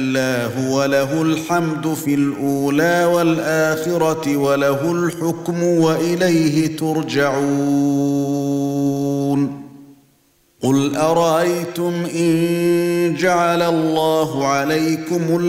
الله وله الحمد في الأولى والآخرة وله الحكم وإليه ترجعون قل أرأيتم إن جعل الله عليكم